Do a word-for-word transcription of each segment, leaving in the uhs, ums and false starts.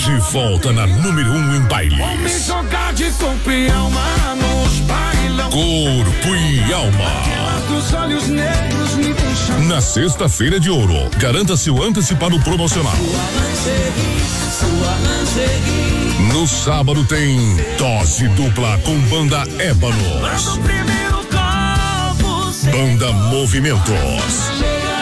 De volta na número um em bailes. Jogar de corpo e alma nos bailão. Corpo e alma. Dos olhos negros me deixam. Na sexta-feira de ouro, garanta seu antecipado promocional. No sábado tem dose dupla com banda Ébanos. Banda Movimentos.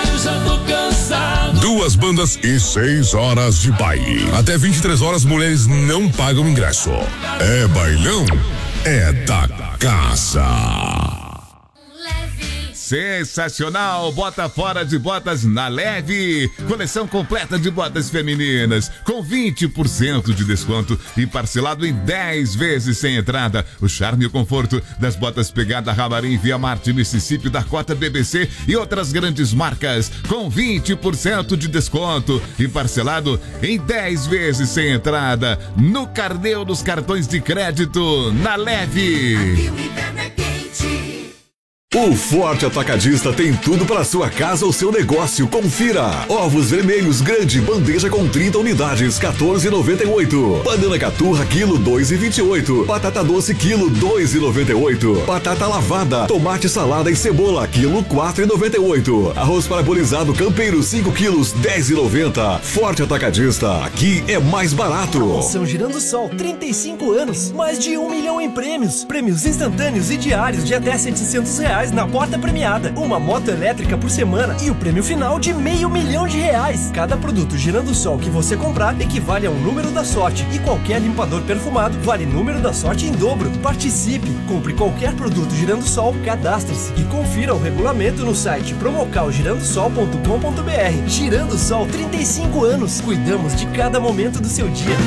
Duas bandas e seis horas de baile. Até vinte e três horas, mulheres não pagam ingresso. É bailão, é da casa. Sensacional! Bota fora de botas na Leve. Coleção completa de botas femininas com vinte por cento de desconto e parcelado em dez vezes sem entrada. O charme e o conforto das botas Pegada Ramarim, Via Marte, Mississippi, Dakota, B B C e outras grandes marcas com vinte por cento de desconto e parcelado em dez vezes sem entrada no carnê dos cartões de crédito na Leve. O Forte Atacadista tem tudo para sua casa ou seu negócio. Confira: ovos vermelhos grande, bandeja com trinta unidades, quatorze reais e noventa e oito centavos. Banana caturra quilo dois reais e vinte e oito centavos. Batata doce quilo dois reais e noventa e oito centavos. Batata lavada, tomate, salada e cebola quilo quatro reais e noventa e oito centavos. Arroz parabolizado campeiro cinco quilos dez reais e noventa centavos. Forte Atacadista, aqui é mais barato. Promoção Girando Sol, trinta e cinco anos, mais de um milhão em prêmios. Prêmios instantâneos e diários de até setecentos reais na porta premiada. Uma moto elétrica por semana e o prêmio final de meio milhão de reais. Cada produto Girando Sol que você comprar equivale a um número da sorte e qualquer limpador perfumado vale número da sorte em dobro. Participe, compre qualquer produto Girando Sol, cadastre-se e confira o regulamento no site promocal girando sol ponto com ponto br. Girando Sol, trinta e cinco anos. Cuidamos de cada momento do seu dia.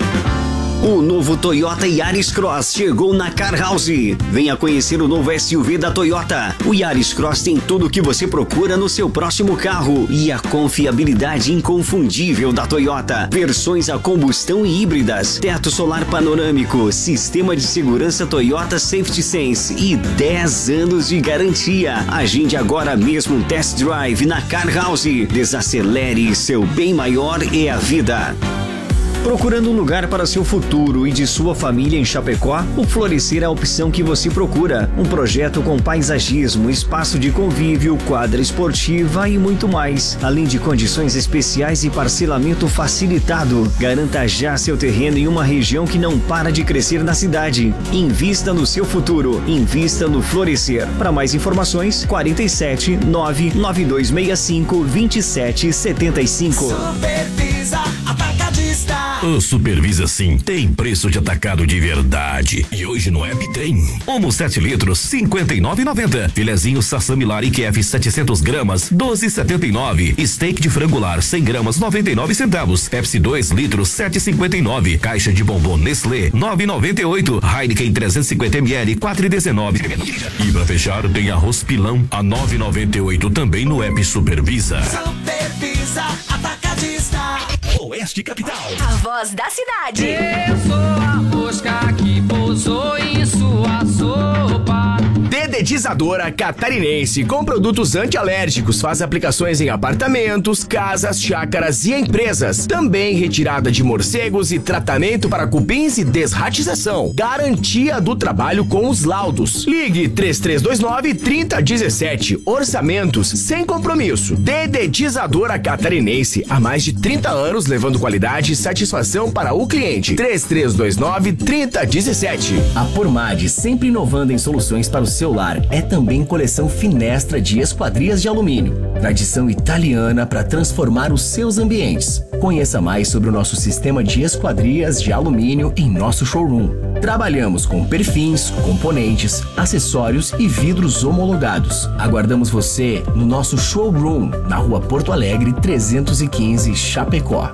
O novo Toyota Yaris Cross chegou na Car House. Venha conhecer o novo S U V da Toyota. O Yaris Cross tem tudo o que você procura no seu próximo carro e a confiabilidade inconfundível da Toyota. Versões a combustão e híbridas, teto solar panorâmico, sistema de segurança Toyota Safety Sense e dez anos de garantia. Agende agora mesmo um test drive na Car House. Desacelere, seu bem maior é a vida. Procurando um lugar para seu futuro e de sua família em Chapecó? O Florescer é a opção que você procura. Um projeto com paisagismo, espaço de convívio, quadra esportiva e muito mais. Além de condições especiais e parcelamento facilitado. Garanta já seu terreno em uma região que não para de crescer na cidade. Invista no seu futuro. Invista no Florescer. Para mais informações, quarenta e sete, nove nove dois seis cinco, dois sete sete cinco. Supervisa Atacadista. O Supervisa Sim tem preço de atacado de verdade. E hoje no app tem. Omo sete litros, cinquenta e nove reais e noventa centavos. Filezinho Sassamilari Q F setecentos gramas, doze reais e setenta e nove centavos. Steak de frangular cem gramas, noventa e nove centavos. Pepsi dois litros, sete reais e cinquenta e nove centavos. Caixa de bombom Nestlé, nove reais e noventa e oito centavos. Heineken trezentos e cinquenta mililitros, quatro reais e dezenove centavos. E pra fechar tem arroz pilão a nove reais e noventa e oito centavos também no app Supervisa. Supervisa Atacadista. Oeste Capital. A voz da cidade. Eu sou a mosca que pousou em sua sopa. Dedetizadora Catarinense, com produtos antialérgicos, faz aplicações em apartamentos, casas, chácaras e empresas. Também retirada de morcegos e tratamento para cupins e desratização. Garantia do trabalho com os laudos. Ligue três três dois nove, três zero um sete. Orçamentos sem compromisso. Dedetizadora Catarinense, há mais de trinta anos levando qualidade e satisfação para o cliente. três três dois nove, três zero um sete. A Pormad, sempre inovando em soluções para o seu lar, é também coleção Finestra de esquadrias de alumínio. Tradição italiana para transformar os seus ambientes. Conheça mais sobre o nosso sistema de esquadrias de alumínio em nosso showroom. Trabalhamos com perfis, componentes, acessórios e vidros homologados. Aguardamos você no nosso showroom, na rua Porto Alegre trezentos e quinze, Chapecó.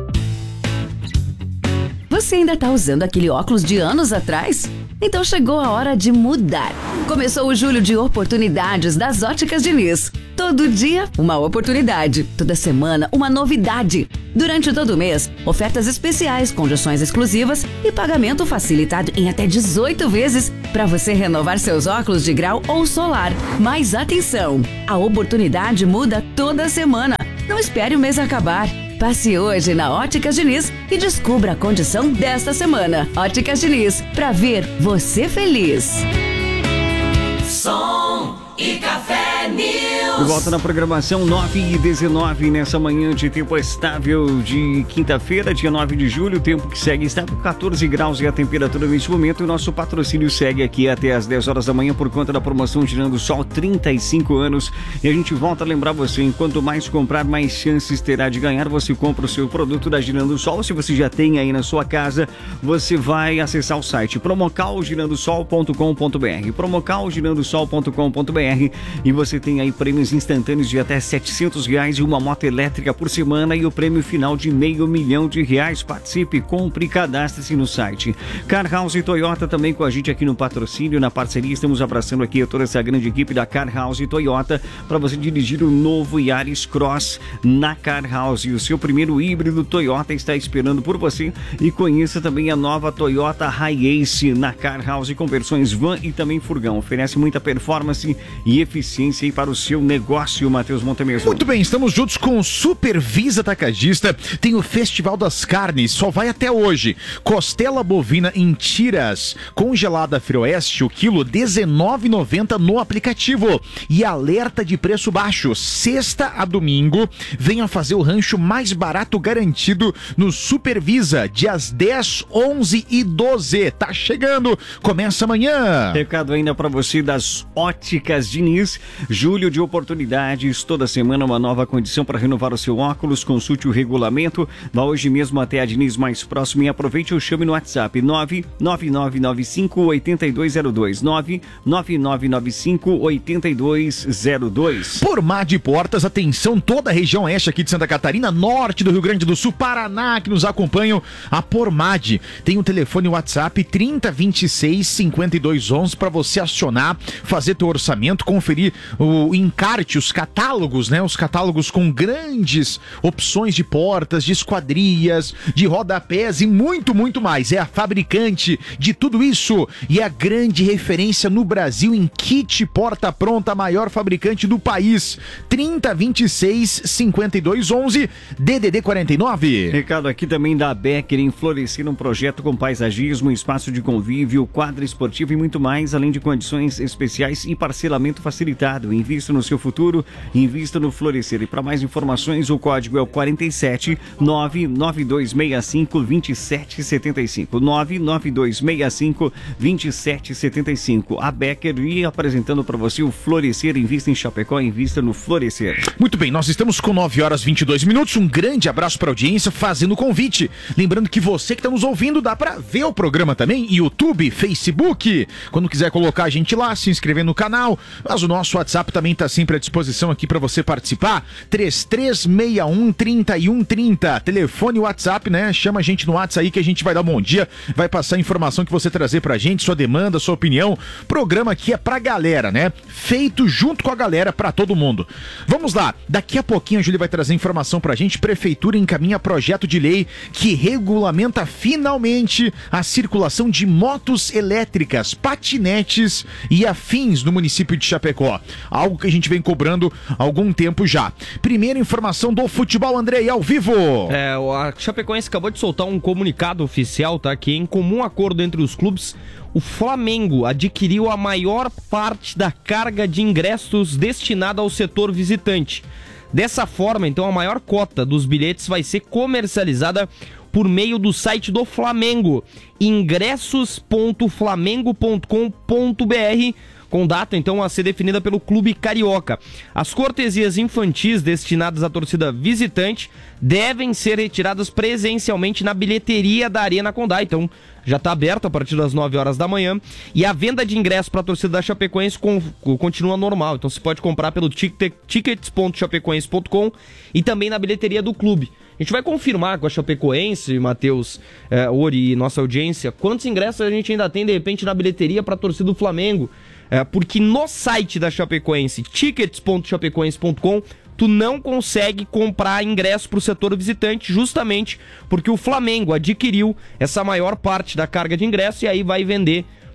Você ainda tá usando aquele óculos de anos atrás? Então chegou a hora de mudar. Começou o julho de oportunidades das Óticas Diniz. Todo dia, uma oportunidade. Toda semana, uma novidade. Durante todo o mês, ofertas especiais, condições exclusivas e pagamento facilitado em até dezoito vezes para você renovar seus óculos de grau ou solar. Mas atenção, a oportunidade muda toda semana. Não espere o mês acabar. Passe hoje na Óticas Diniz e descubra a condição desta semana. Óticas Diniz, pra ver você feliz. Som e Café News. De volta na programação nove e dezenove nessa manhã de tempo estável de quinta-feira, dia nove de julho, tempo que segue estável, quatorze graus e a temperatura neste momento. O nosso patrocínio segue aqui até as dez horas da manhã por conta da promoção Girando Sol, trinta e cinco anos. E a gente volta a lembrar você, enquanto mais comprar, mais chances terá de ganhar. Você compra o seu produto da Girando Sol. Se você já tem aí na sua casa, você vai acessar o site promocal girando sol ponto com ponto br, promocal girando sol ponto com ponto br, e você tem aí prêmios instantâneos de até setecentos reais e uma moto elétrica por semana e o prêmio final de meio milhão de reais. Participe, compre e cadastre-se no site. Car House e Toyota também com a gente aqui no patrocínio, na parceria. Estamos abraçando aqui toda essa grande equipe da Car House e Toyota para você dirigir o novo Yaris Cross na Car House. E o seu primeiro híbrido Toyota está esperando por você. E conheça também a nova Toyota Hi-Ace na Car House com versões van e também furgão. Oferece muita performance e eficiência aí para o seu negócio, Matheus Montemesmo. Muito bem, estamos juntos com o Supervisa Atacadista. Tem o Festival das Carnes, só vai até hoje. Costela bovina em tiras, congelada Frioeste, o quilo dezenove reais e noventa centavos no aplicativo. E alerta de preço baixo, sexta a domingo, venha fazer o rancho mais barato garantido no Supervisa, dias dez, onze e doze. Tá chegando, começa amanhã. Recado ainda para você das Óticas Diniz, julho de oportunidades, toda semana uma nova condição para renovar o seu óculos. Consulte o regulamento, vá hoje mesmo até a Diniz mais próximo e aproveite o chame no WhatsApp nove nove nove nove cinco oito dois zero dois, nove nove nove nove cinco oito dois zero dois. Pormad de Portas, atenção, toda a região oeste aqui de Santa Catarina, norte do Rio Grande do Sul, Paraná, que nos acompanham. A Pormad tem um telefone WhatsApp trinta, vinte e seis, cinquenta e dois, onze para você acionar, fazer teu orçamento, conferir o encarte, os catálogos, né? Os catálogos com grandes opções de portas, de esquadrias, de rodapés e muito, muito mais. É a fabricante de tudo isso e é a grande referência no Brasil em kit porta pronta, a maior fabricante do país. trinta, vinte e seis, cinquenta e dois, onze, D D D quarenta e nove. Recado aqui também da Becker em Florescer, um projeto com paisagismo, espaço de convívio, quadra esportiva e muito mais, além de condições especiais e parcelamento facilitado. Invista no seu futuro, invista no Florescer. E para mais informações, o código é o quarenta e sete, nove nove dois seis cinco, dois sete sete cinco, nove nove dois seis cinco, dois sete sete cinco. A Becker e apresentando para você o Florescer. Invista em Chapecó, invista no Florescer. Muito bem, nós estamos com nove horas e vinte e dois minutos. Um grande abraço para a audiência, fazendo o convite. Lembrando que você que está nos ouvindo, dá para ver o programa também, YouTube, Facebook. Quando quiser colocar a gente lá, se inscrever no canal. Mas o nosso WhatsApp também está sempre à disposição aqui para você participar. três três seis um, três um três zero. Telefone WhatsApp, né? Chama a gente no WhatsApp aí que a gente vai dar um bom dia, vai passar a informação que você trazer pra gente, sua demanda, sua opinião. Programa aqui é pra galera, né? Feito junto com a galera, pra todo mundo. Vamos lá, daqui a pouquinho a Júlia vai trazer informação pra gente. Prefeitura encaminha projeto de lei que regulamenta finalmente a circulação de motos elétricas, patinetes e afins no município de Chapecó. Algo que a gente vem cobrando há algum tempo já. Primeira informação do futebol, Andrei, ao vivo. É, a Chapecoense acabou de soltar um comunicado oficial, tá? Que em comum acordo entre os clubes, o Flamengo adquiriu a maior parte da carga de ingressos destinada ao setor visitante. Dessa forma, então, a maior cota dos bilhetes vai ser comercializada por meio do site do Flamengo, ingressos ponto flamengo ponto com ponto br, com data, então, a ser definida pelo Clube Carioca. As cortesias infantis destinadas à torcida visitante devem ser retiradas presencialmente na bilheteria da Arena Condá. Então, já está aberta a partir das nove horas da manhã. E a venda de ingressos para a torcida da Chapecoense com, continua normal. Então, você pode comprar pelo tickets ponto chapecoense ponto com e também na bilheteria do clube. A gente vai confirmar com a Chapecoense, Matheus, é, Ori e nossa audiência, quantos ingressos a gente ainda tem, de repente, na bilheteria para a torcida do Flamengo. É, porque no site da Chapecoense, tickets ponto chapecoense ponto com, tu não consegue comprar ingresso para o setor visitante, justamente porque o Flamengo adquiriu essa maior parte da carga de ingresso e aí vai vender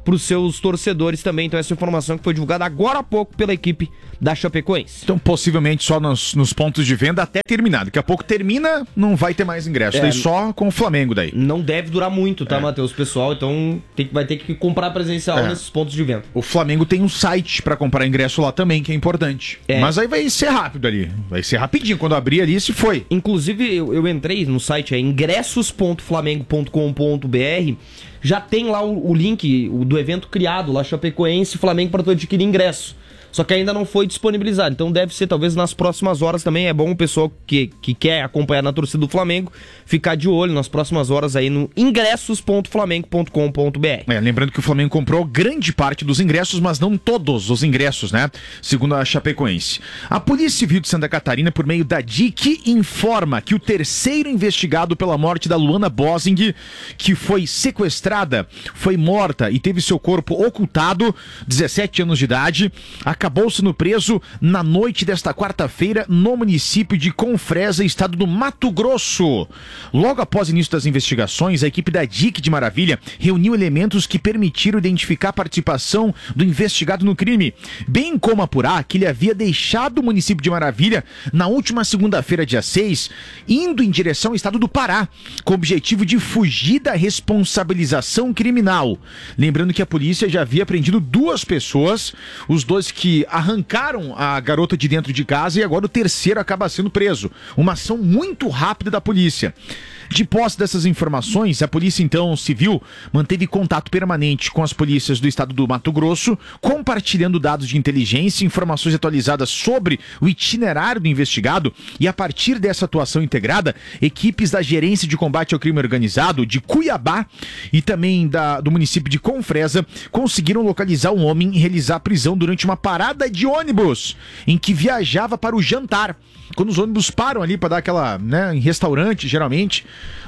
para os seus torcedores também. Então essa informação que foi divulgada agora há pouco pela equipe da Chapecoense. Então possivelmente só nos, nos pontos de venda até terminar. Daqui a pouco termina, não vai ter mais ingresso. É, daí só com o Flamengo daí. Não deve durar muito, tá, é. Matheus, pessoal? Então tem, vai ter que comprar presencial é. nesses pontos de venda. O Flamengo tem um site para comprar ingresso lá também, que é importante. É. Mas aí vai ser rápido ali. Vai ser rapidinho. Quando abrir ali, se foi. Inclusive, eu, eu entrei no site, é ingressos ponto flamengo ponto com ponto b r. Já tem lá o, o link o, do evento criado lá, Chapecoense Flamengo, para tu adquirir ingresso. Só que ainda não foi disponibilizado, então deve ser talvez nas próximas horas também. É bom o pessoal que, que quer acompanhar na torcida do Flamengo ficar de olho nas próximas horas aí no ingressos ponto flamengo ponto com ponto b r. É, lembrando que o Flamengo comprou grande parte dos ingressos, mas não todos os ingressos, né? Segundo a Chapecoense. A Polícia Civil de Santa Catarina, por meio da D I C, informa que o terceiro investigado pela morte da Luana Bosing, que foi sequestrada, foi morta e teve seu corpo ocultado, dezessete anos de idade, acabou acabou sendo preso na noite desta quarta-feira no município de Confresa, estado do Mato Grosso. Logo após o início das investigações, a equipe da D I C de Maravilha reuniu elementos que permitiram identificar a participação do investigado no crime, bem como apurar que ele havia deixado o município de Maravilha na última segunda-feira, dia seis, indo em direção ao estado do Pará, com o objetivo de fugir da responsabilização criminal. Lembrando que a polícia já havia prendido duas pessoas, os dois que arrancaram a garota de dentro de casa, e agora o terceiro acaba sendo preso. Uma ação muito rápida da polícia. De posse dessas informações, a Polícia então Civil manteve contato permanente com as polícias do estado do Mato Grosso, compartilhando dados de inteligência e informações atualizadas sobre o itinerário do investigado, e a partir dessa atuação integrada, equipes da Gerência de Combate ao Crime Organizado de Cuiabá e também da, do município de Confresa conseguiram localizar um homem e realizar a prisão durante uma parada de ônibus em que viajava para o jantar. Quando os ônibus param ali para dar aquela, né, em restaurante, geralmente,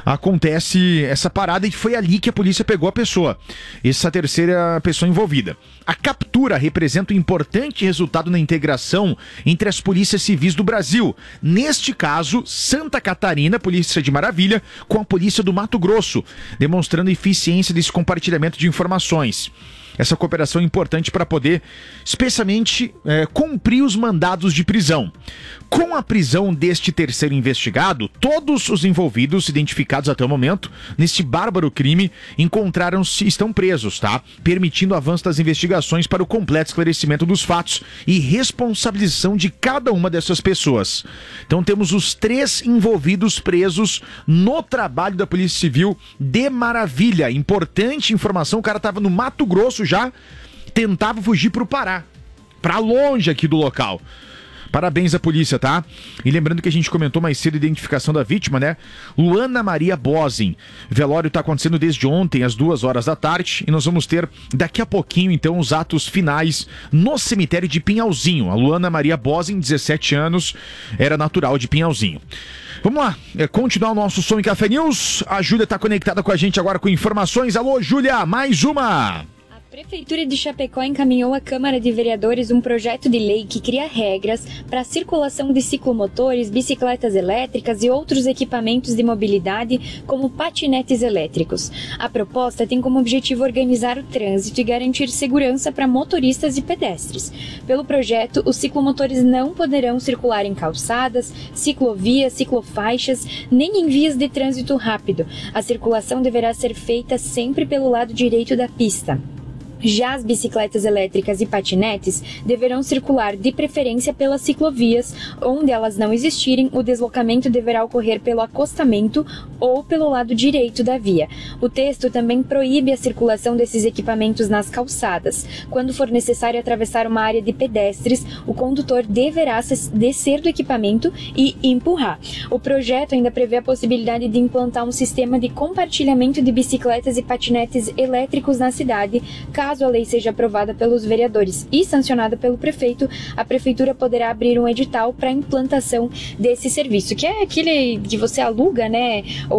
acontece essa parada e foi ali que a polícia pegou a pessoa, essa terceira pessoa envolvida. A captura representa um importante resultado na integração entre as polícias civis do Brasil. Neste caso, Santa Catarina, Polícia de Maravilha, com a Polícia do Mato Grosso, demonstrando a eficiência desse compartilhamento de informações. Essa cooperação é importante para poder, especialmente, é, cumprir os mandados de prisão. Com a prisão deste terceiro investigado, todos os envolvidos, identificados até o momento, neste bárbaro crime, encontraram-se, estão presos, tá? Permitindo o avanço das investigações para o completo esclarecimento dos fatos e responsabilização de cada uma dessas pessoas. Então temos os três envolvidos presos no trabalho da Polícia Civil de Maravilha. Importante informação, o cara estava no Mato Grosso já, tentava fugir para o Pará, para longe aqui do local. Parabéns à polícia, tá? E lembrando que a gente comentou mais cedo a identificação da vítima, né? Luana Maria Bosing. O velório tá acontecendo desde ontem, às duas horas da tarde, e nós vamos ter daqui a pouquinho, então, os atos finais no cemitério de Pinhalzinho. A Luana Maria Bosing, dezessete anos, era natural de Pinhalzinho. Vamos lá, é, continuar o nosso Som em Café News. A Júlia tá conectada com a gente agora com informações. Alô, Júlia, mais uma! A Prefeitura de Chapecó encaminhou à Câmara de Vereadores um projeto de lei que cria regras para a circulação de ciclomotores, bicicletas elétricas e outros equipamentos de mobilidade, como patinetes elétricos. A proposta tem como objetivo organizar o trânsito e garantir segurança para motoristas e pedestres. Pelo projeto, os ciclomotores não poderão circular em calçadas, ciclovias, ciclofaixas, nem em vias de trânsito rápido. A circulação deverá ser feita sempre pelo lado direito da pista. Já as bicicletas elétricas e patinetes deverão circular de preferência pelas ciclovias, onde elas não existirem, o deslocamento deverá ocorrer pelo acostamento ou pelo lado direito da via. O texto também proíbe a circulação desses equipamentos nas calçadas. Quando for necessário atravessar uma área de pedestres, o condutor deverá descer do equipamento e empurrar. O projeto ainda prevê a possibilidade de implantar um sistema de compartilhamento de bicicletas e patinetes elétricos na cidade. Caso a lei seja aprovada pelos vereadores e sancionada pelo prefeito, a prefeitura poderá abrir um edital para a implantação desse serviço, que é aquele que você aluga, né? O,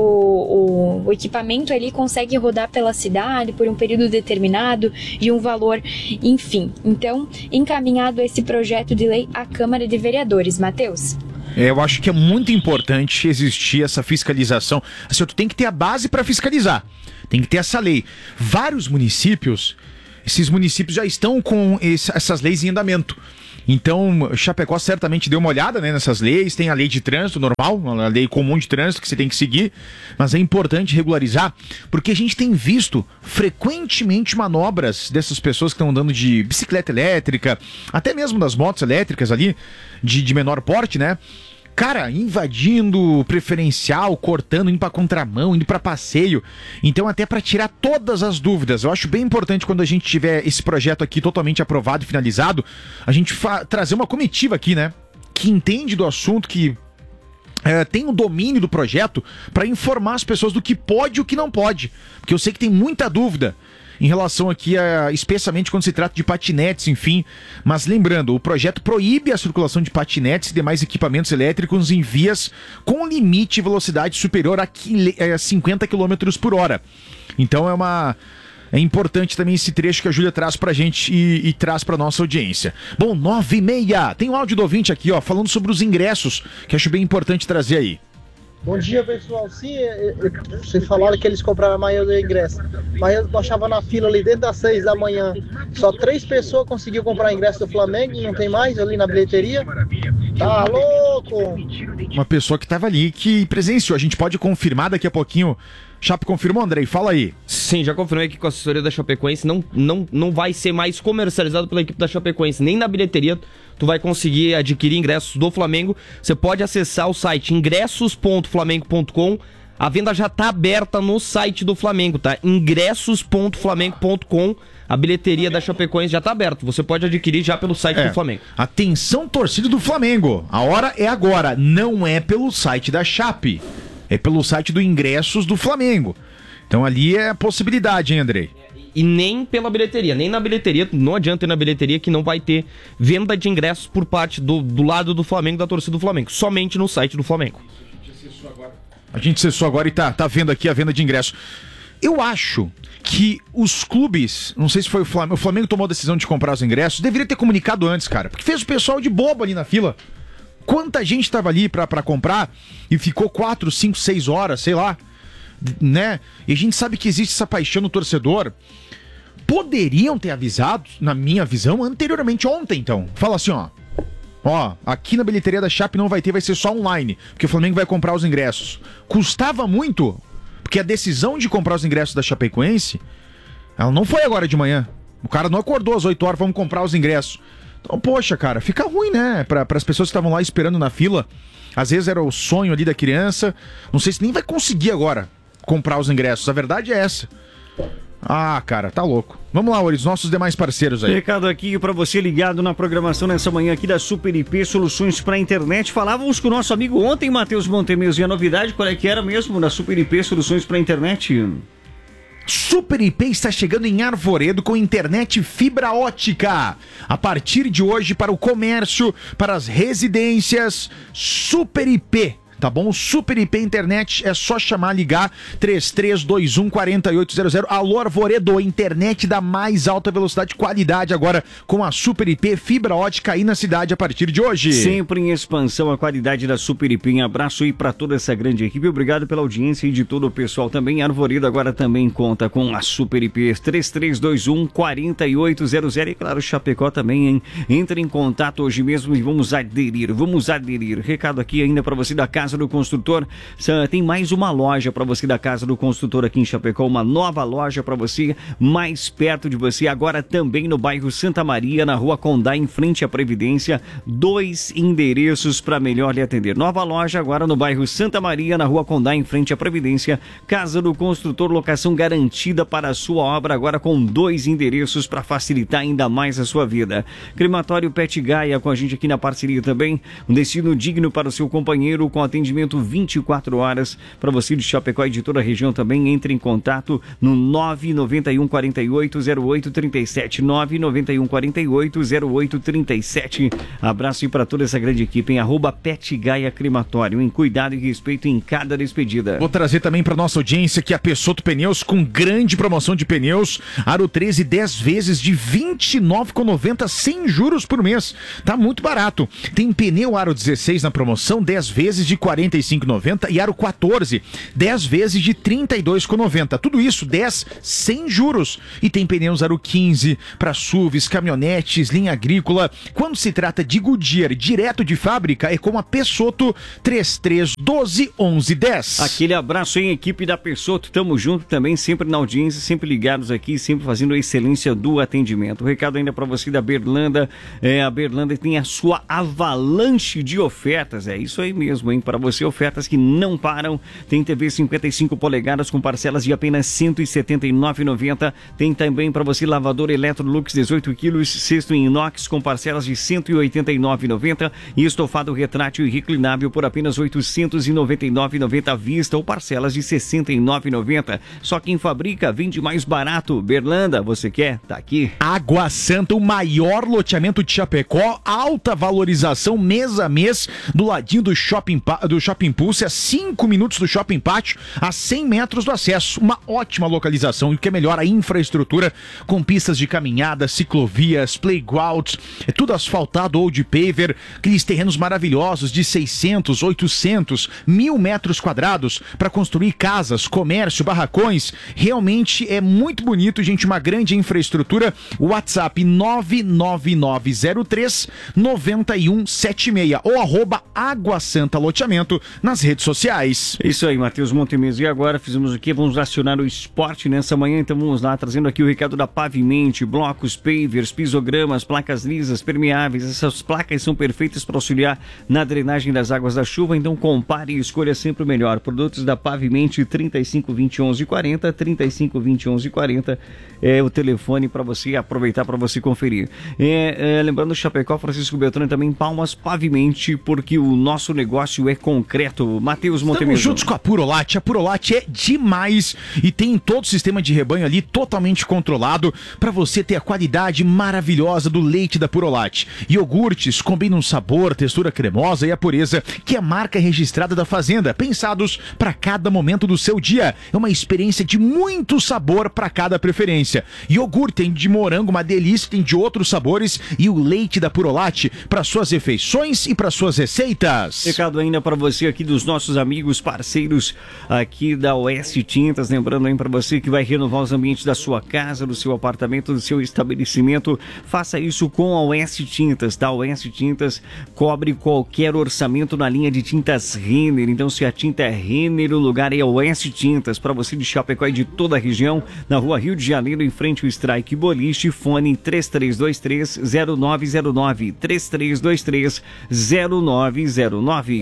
o, o equipamento ali consegue rodar pela cidade por um período determinado e um valor, enfim. Então, encaminhado esse projeto de lei à Câmara de Vereadores. Matheus? É, eu acho que é muito importante existir essa fiscalização. Assim, tu tem que ter a base para fiscalizar. Tem que ter essa lei. Vários municípios esses municípios já estão com esse, essas leis em andamento. Então, Chapecó certamente deu uma olhada, né, nessas leis. Tem a lei de trânsito normal, a lei comum de trânsito que você tem que seguir, mas é importante regularizar, porque a gente tem visto frequentemente manobras dessas pessoas que estão andando de bicicleta elétrica, até mesmo das motos elétricas ali, de, de menor porte, né? Cara, invadindo preferencial, cortando, indo pra contramão, indo pra passeio. Então, até pra tirar todas as dúvidas, eu acho bem importante quando a gente tiver esse projeto aqui totalmente aprovado e finalizado, a gente trazer uma comitiva aqui, né? Que entende do assunto, que é, tem o domínio do projeto pra informar as pessoas do que pode e o que não pode. Porque eu sei que tem muita dúvida em relação aqui, a, especialmente quando se trata de patinetes, enfim. Mas lembrando, o projeto proíbe a circulação de patinetes e demais equipamentos elétricos em vias com limite de velocidade superior a cinquenta quilômetros por hora. Então é uma... É importante também esse trecho que a Júlia traz pra gente e, e traz pra nossa audiência. Bom, nove e meia. Tem um áudio do ouvinte aqui, ó, falando sobre os ingressos, que acho bem importante trazer aí. Bom dia, pessoal. Sim, vocês falaram que eles compraram a maioria do ingresso, mas eu achava na fila ali dentro das seis da manhã. Só três pessoas conseguiram comprar ingresso do Flamengo e não tem mais ali na bilheteria. Tá louco! Uma pessoa que tava ali, que presenciou. A gente pode confirmar daqui a pouquinho. Chape confirmou, Andrei? Fala aí. Sim, já confirmei aqui com a assessoria da Chapecoense. Não, não, não vai ser mais comercializado pela equipe da Chapecoense, nem na bilheteria. Tu vai conseguir adquirir ingressos do Flamengo. Você pode acessar o site ingressos ponto flamengo ponto com. A venda já tá aberta no site do Flamengo, tá? ingressos ponto flamengo ponto com. A bilheteria da Chapecoense já tá aberta. Você pode adquirir já pelo site é. do Flamengo. Atenção, torcida do Flamengo. A hora é agora. Não é pelo site da Chape. É pelo site do Ingressos do Flamengo. Então ali é a possibilidade, hein, Andrei? E nem pela bilheteria. Nem na bilheteria. Não adianta ir na bilheteria que não vai ter venda de ingressos por parte do, do lado do Flamengo, da torcida do Flamengo. Somente no site do Flamengo. A gente acessou agora e tá, tá vendo aqui a venda de ingressos. Eu acho que os clubes, não sei se foi o Flamengo, o Flamengo tomou a decisão de comprar os ingressos, deveria ter comunicado antes, cara. Porque fez o pessoal de bobo ali na fila. Quanta gente tava ali pra, pra comprar e ficou quatro, cinco, seis horas, sei lá, né? E a gente sabe que existe essa paixão no torcedor. Poderiam ter avisado, na minha visão, anteriormente ontem, então. Fala assim, ó. Ó, aqui na bilheteria da Chape não vai ter, vai ser só online, porque o Flamengo vai comprar os ingressos. Custava muito, porque a decisão de comprar os ingressos da Chapecoense, ela não foi agora de manhã. O cara não acordou às oito horas, vamos comprar os ingressos. Então, poxa, cara, fica ruim, né? Para as pessoas que estavam lá esperando na fila. Às vezes era o sonho ali da criança. Não sei se nem vai conseguir agora comprar os ingressos. A verdade é essa. Ah, cara, tá louco. Vamos lá, Ori, os nossos demais parceiros aí. Recado aqui pra você ligado na programação nessa manhã aqui da Super I P Soluções pra Internet. Falávamos com o nosso amigo ontem, Matheus Montemez, e a novidade, qual é que era mesmo da Super I P Soluções pra Internet? Super I P está chegando em Arvoredo com internet fibra ótica. A partir de hoje, para o comércio, para as residências, Super I P. Tá bom? Super I P Internet, é só chamar, ligar três três dois um, quatro oito zero zero. Alô, Arvoredo, internet da mais alta velocidade e qualidade agora com a Super I P fibra ótica aí na cidade a partir de hoje. Sempre em expansão a qualidade da Super I P. Um abraço aí pra toda essa grande equipe. Obrigado pela audiência e de todo o pessoal também. Arvoredo agora também conta com a Super I P. três três dois um, quatro oito zero zero. E claro, Chapecó também, hein? Entre em contato hoje mesmo e vamos aderir, vamos aderir. Recado aqui ainda pra você da Casa do Construtor, tem mais uma loja para você da Casa do Construtor aqui em Chapecó, uma nova loja para você, mais perto de você, agora também no bairro Santa Maria, na rua Condá, em frente à Previdência, dois endereços para melhor lhe atender. Nova loja agora no bairro Santa Maria, na rua Condá, em frente à Previdência, Casa do Construtor, locação garantida para a sua obra, agora com dois endereços para facilitar ainda mais a sua vida. Crematório Pet Gaia com a gente aqui na parceria também, um destino digno para o seu companheiro, com atendimento vinte e quatro horas para você de Chapecó e de toda a região também. Entre em contato no nove nove um, quatro oito zero oito três sete, nove nove um, quatro oito zero oito três sete. Abraço aí para toda essa grande equipe em arroba Pet Gaia Crematório, em cuidado e respeito em cada despedida. Vou trazer também para nossa audiência que a Peixoto Pneus com grande promoção de pneus, aro treze, dez vezes de vinte e nove reais e noventa centavos sem juros por mês. Tá muito barato. Tem pneu aro dezesseis na promoção, dez vezes de quarenta quarenta e cinco reais e noventa centavos e aro quatorze, dez vezes de trinta e dois reais e noventa centavos. Tudo isso dez sem juros. E tem pneus aro quinze para S U Vs, caminhonetes, linha agrícola. Quando se trata de Goodyear direto de fábrica, é com a Pessotto três três um dois, onze dez. Aquele abraço em equipe da Pessotto, tamo junto também, sempre na audiência, sempre ligados aqui, sempre fazendo a excelência do atendimento. O recado ainda para você da Berlanda, é, a Berlanda tem a sua avalanche de ofertas, é isso aí mesmo, hein? Para você, ofertas que não param. Tem T V cinquenta e cinco polegadas com parcelas de apenas cento e setenta e nove reais e noventa centavos. Tem também para você lavador Electrolux dezoito quilos, cesto em inox com parcelas de cento e oitenta e nove reais e noventa centavos e estofado retrátil e reclinável por apenas oitocentos e noventa e nove reais e noventa centavos à vista ou parcelas de sessenta e nove reais e noventa centavos. Só quem fabrica vende mais barato. Berlanda, você quer? Tá aqui. Água Santa, o maior loteamento de Chapecó, alta valorização mês a mês, do ladinho do Shopping, do Shopping Pulse, a cinco minutos do Shopping Pátio, a cem metros do acesso. Uma ótima localização e o que é melhor, a infraestrutura com pistas de caminhada, ciclovias, playgrounds, é tudo asfaltado ou de paver, aqueles terrenos maravilhosos de seiscentos, oitocentos, mil metros quadrados para construir casas, comércio, barracões. Realmente é muito bonito, gente, uma grande infraestrutura. WhatsApp nove nove nove zero três nove um sete seis ou arroba Água Santa Loteamento nas redes sociais. Isso aí, Matheus Montemez. E agora fizemos o quê? Vamos acionar o esporte nessa manhã, então vamos lá, trazendo aqui o recado da Pavimente, blocos, pavers, pisogramas, placas lisas, permeáveis. Essas placas são perfeitas para auxiliar na drenagem das águas da chuva, então compare e escolha sempre o melhor. Produtos da Pavimente, trinta e cinco, vinte e um, onze quarenta, trinta e cinco, vinte e um, onze quarenta é o telefone para você aproveitar, para você conferir. É, é, lembrando, Chapecó, Francisco Beltrão também, Palmas, Pavimente, porque o nosso negócio é concreto. Matheus Montemez. Estamos juntos com a Purolate. A Purolate é demais e tem todo o sistema de rebanho ali totalmente controlado para você ter a qualidade maravilhosa do leite da Purolate. Iogurtes combinam sabor, textura cremosa e a pureza que é a marca registrada da fazenda, pensados para cada momento do seu dia. É uma experiência de muito sabor para cada preferência. Iogurte tem de morango, uma delícia, tem de outros sabores, e o leite da Purolate para suas refeições e para suas receitas. Recado ainda para você aqui dos nossos amigos parceiros aqui da Oeste Tintas, lembrando aí para você que vai renovar os ambientes da sua casa, do seu apartamento, do seu estabelecimento, faça isso com a Oeste Tintas, tá? A Oeste Tintas cobre qualquer orçamento na linha de tintas Renner. Então, se a tinta é Renner, o lugar é a Oeste Tintas, para você de Chapecó e de toda a região, na rua Rio de Janeiro, em frente ao Strike Boliche, fone três três dois três zero nove zero nove, três três dois três zero nove zero nove.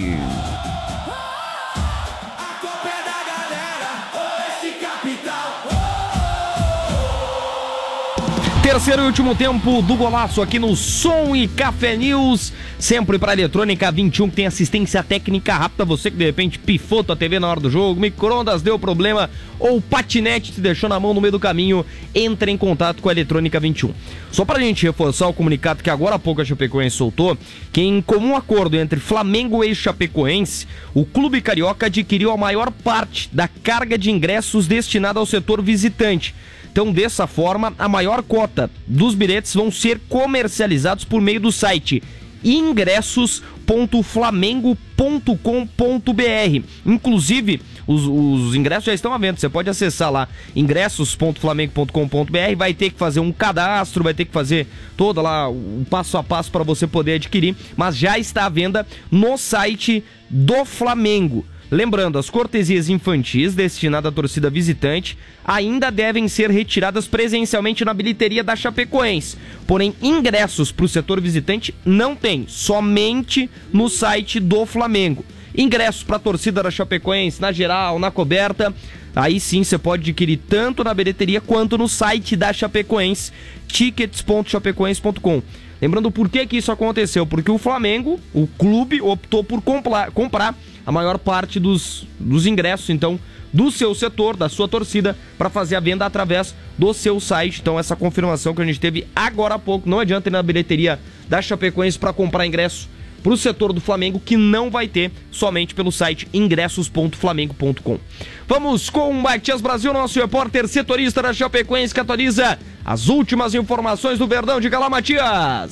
Terceiro e último tempo do golaço aqui no Som e Café News, sempre para Eletrônica vinte e um, que tem assistência técnica rápida. Você que de repente pifou tua T V na hora do jogo, micro-ondas deu problema ou patinete te deixou na mão no meio do caminho, entre em contato com a Eletrônica vinte e um. Só pra gente reforçar o comunicado que agora há pouco a Chapecoense soltou, que em comum acordo entre Flamengo e Chapecoense, o clube carioca adquiriu a maior parte da carga de ingressos destinada ao setor visitante. Então, dessa forma, a maior cota dos bilhetes vão ser comercializados por meio do site ingressos ponto flamengo ponto com ponto b r. Inclusive, os, os ingressos já estão à venda. Você pode acessar lá ingressos ponto flamengo ponto com ponto b r, vai ter que fazer um cadastro, vai ter que fazer todo lá o passo a passo para você poder adquirir, mas já está à venda no site do Flamengo. Lembrando, as cortesias infantis destinadas à torcida visitante ainda devem ser retiradas presencialmente na bilheteria da Chapecoense. Porém, ingressos para o setor visitante não tem, somente no site do Flamengo. Ingressos para a torcida da Chapecoense, na geral, na coberta, aí sim você pode adquirir tanto na bilheteria quanto no site da Chapecoense, tickets ponto chapecoense ponto com. Lembrando por que que isso aconteceu, porque o Flamengo, o clube, optou por comprar, comprar a maior parte dos, dos ingressos, então, do seu setor, da sua torcida, para fazer a venda através do seu site. Então, essa confirmação que a gente teve agora há pouco, não adianta ir na bilheteria da Chapecoense para comprar ingresso para o setor do Flamengo, que não vai ter, somente pelo site ingressos ponto flamengo ponto com. Vamos com o Matias Brasil, nosso repórter setorista da Chapecoense, que atualiza as últimas informações do Verdão. Diga lá, Matias!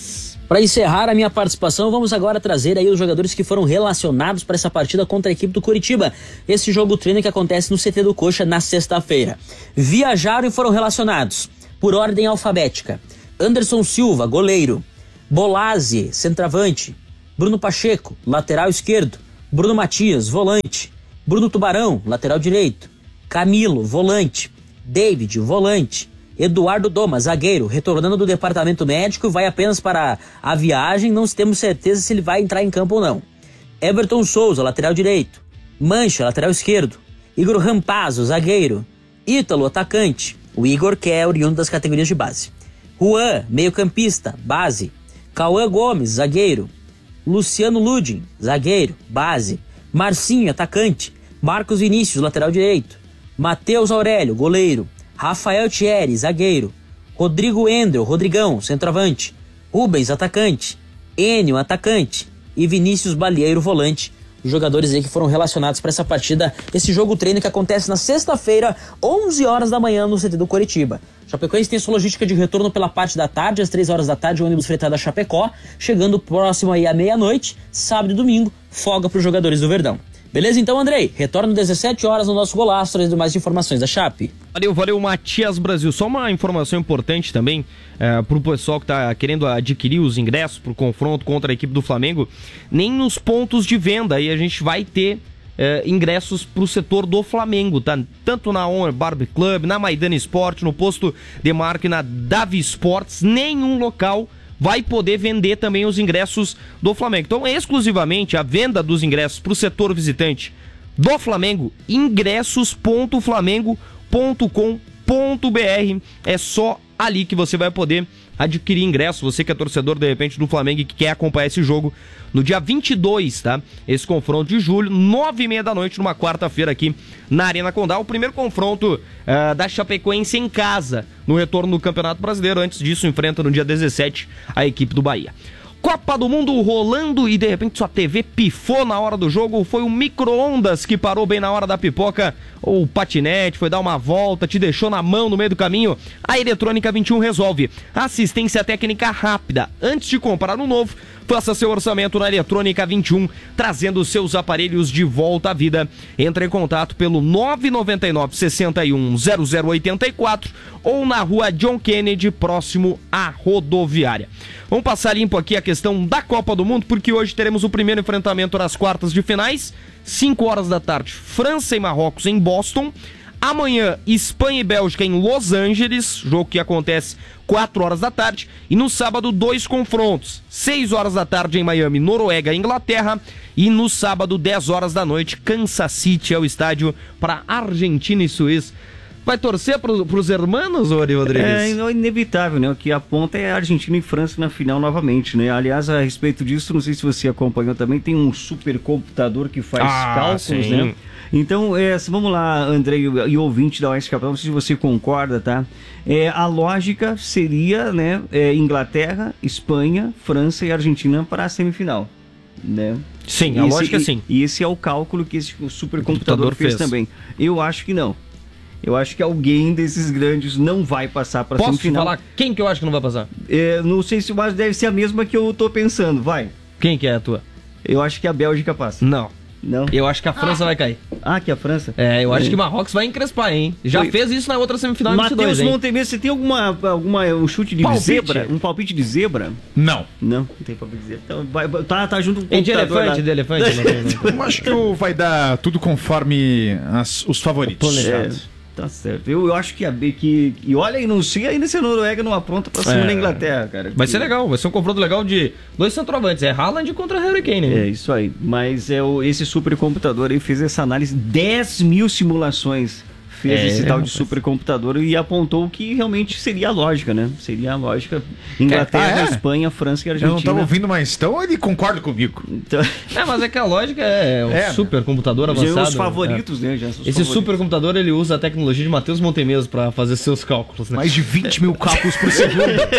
Para encerrar a minha participação, vamos agora trazer aí os jogadores que foram relacionados para essa partida contra a equipe do Curitiba. Esse jogo treino que acontece no C T do Coxa na sexta-feira. Viajaram e foram relacionados por ordem alfabética. Anderson Silva, goleiro. Bolazzi, centroavante. Bruno Pacheco, lateral esquerdo. Bruno Matias, volante. Bruno Tubarão, lateral direito. Camilo, volante. David, volante. Eduardo Doma, zagueiro, retornando do departamento médico, vai apenas para a viagem, não temos certeza se ele vai entrar em campo ou não. Everton Souza, lateral direito. Mancha, lateral esquerdo. Igor Rampazzo, zagueiro. Ítalo, atacante. O Igor, que é oriundo das categorias de base. Juan, meio campista, base. Cauã Gomes, zagueiro. Luciano Ludin, zagueiro, base. Marcinho, atacante. Marcos Vinícius, lateral direito. Matheus Aurélio, goleiro. Rafael Thierry, zagueiro. Rodrigo Endel, Rodrigão, centroavante. Rubens, atacante. Enio, atacante. E Vinícius Balieiro, volante. Os jogadores aí que foram relacionados para essa partida, esse jogo treino que acontece na sexta-feira, onze horas da manhã no C T do Curitiba. Chapecoense tem sua logística de retorno pela parte da tarde, às três horas da tarde, o ônibus fretado a Chapecó, chegando próximo aí à meia-noite, sábado e domingo, folga para os jogadores do Verdão. Beleza então, Andrei? Retorno dezessete horas no nosso golaço, trazendo mais informações da Chape. Valeu, valeu, Matias Brasil. Só uma informação importante também é, pro pessoal que tá querendo adquirir os ingressos pro confronto contra a equipe do Flamengo. Nem nos pontos de venda aí a gente vai ter é, ingressos pro setor do Flamengo, tá? Tanto na Honor Barbie Club, na Maidana Sport, no posto de marca e na Davi Sports, nenhum local vai poder vender também os ingressos do Flamengo. Então, exclusivamente a venda dos ingressos para o setor visitante do Flamengo, ingressos ponto flamengo ponto com ponto b r. É só ali que você vai poder adquirir ingresso. Você que é torcedor, de repente, do Flamengo e que quer acompanhar esse jogo no dia vinte e dois, tá? Esse confronto de julho, nove e meia da noite, numa quarta-feira aqui na Arena Condá. O primeiro confronto uh, da Chapecoense em casa, no retorno do Campeonato Brasileiro. Antes disso, enfrenta no dia dezessete a equipe do Bahia. Copa do Mundo rolando e de repente sua T V pifou na hora do jogo. Foi o micro-ondas que parou bem na hora da pipoca. Ou o patinete, foi dar uma volta, te deixou na mão no meio do caminho. A Eletrônica vinte e um resolve. Assistência técnica rápida. Antes de comprar um novo, faça seu orçamento na Eletrônica vinte e um, trazendo seus aparelhos de volta à vida. Entre em contato pelo nove nove nove, seis um, zero zero oito quatro ou na rua John Kennedy, próximo à rodoviária. Vamos passar limpo aqui a questão da Copa do Mundo, porque hoje teremos o primeiro enfrentamento nas quartas de finais, cinco horas da tarde, França e Marrocos em Boston. Amanhã, Espanha e Bélgica em Los Angeles, jogo que acontece quatro horas da tarde. E no sábado, dois confrontos, seis horas da tarde em Miami, Noruega e Inglaterra. E no sábado, dez horas da noite, Kansas City é o estádio para Argentina e Suíça. Vai torcer pro, pros hermanos, Ori Rodrigues? É inevitável, né? O que aponta é Argentina e França na final novamente, né? Aliás, a respeito disso, não sei se você acompanhou também, tem um supercomputador que faz ah, cálculos, sim. né? Então, é, vamos lá, André e ouvinte da Oeste Capital, não sei se você concorda, tá? É, a lógica seria, né, é, Inglaterra, Espanha, França e Argentina para a semifinal, né? Sim, a esse, lógica e, sim. E esse é o cálculo que esse supercomputador fez, fez também. Eu acho que não. Eu acho que alguém desses grandes não vai passar para a semifinal. Posso falar quem que eu acho que não vai passar? É, não sei se, mas deve ser a mesma que eu tô pensando, vai. Quem que é a tua? Eu acho que a Bélgica passa. Não. Não? Eu acho que a França ah. vai cair. Ah, que a França? É, eu acho é. que o Marrocos vai encrespar, hein? Já Foi. fez isso na outra semifinal em vinte e dois, Matheus Montemir, você tem alguma, alguma um chute de palpite? zebra? Um palpite de zebra? Não. Não, não tem palpite de zebra. Então, vai, tá, tá junto com o de elefante, de elefante? Eu acho que vai dar tudo conforme as, os favoritos. É. Tá certo. Eu, eu acho que a B que. E olha aí, não sei ainda se a Noruega não apronta pra cima é. da Inglaterra, cara. Vai ser legal, vai ser um confronto legal de dois centroavantes. É Haaland contra Harry Kane. É isso aí. Mas é o, esse supercomputador aí fez essa análise, dez mil simulações. Fez é, esse tal de supercomputador e apontou que realmente seria a lógica, né? Seria a lógica. Inglaterra, ah, é? Espanha, França e Argentina. Eu não estava ouvindo, mas então ele concorda comigo. Então... É, mas é que a lógica é o é, supercomputador avançado. Já os favoritos, é. né? Já os Esse favoritos. supercomputador, ele usa a tecnologia de Matheus Montemir para fazer seus cálculos, né? Mais de vinte mil cálculos por segundo.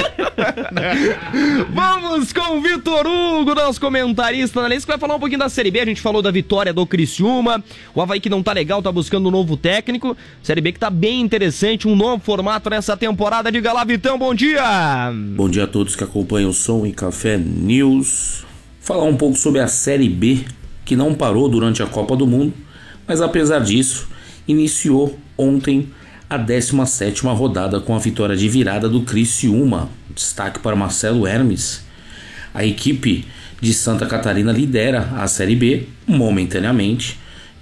Vamos com o Vitor Hugo, nosso comentarista analista, que vai falar um pouquinho da Série B. A gente falou da vitória do Criciúma. O Avaí que não tá legal, tá buscando um novo técnico. Série B que tá bem interessante, um novo formato nessa temporada. Diga lá, Vitão, bom dia! Bom dia a todos que acompanham o Som e Café News. Falar um pouco sobre a Série B, que não parou durante a Copa do Mundo, mas apesar disso, iniciou ontem a décima sétima rodada com a vitória de virada do Criciúma. Destaque para Marcelo Hermes. A equipe de Santa Catarina lidera a Série B momentaneamente,